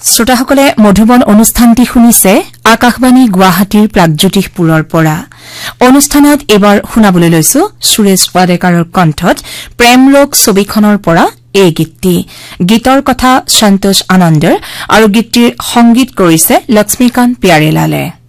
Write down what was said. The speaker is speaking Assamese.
শ্ৰোতাসকলে মধুবন অনুষ্ঠানটি শুনিছে আকাশবাণী গুৱাহাটীৰ প্ৰাগজ্যোতিষপুৰৰ পৰা অনুষ্ঠানত এবাৰ শুনাবলৈ লৈছো সুৰেশ পাডেকাৰৰ কণ্ঠত প্ৰেম ৰোগ ছবিখনৰ পৰা এই গীতটি গীতৰ কথা সন্তোষ আনন্দৰ আৰু গীতটিৰ সংগীত কৰিছে লক্ষ্মীকান্ত প্যাৰেলালে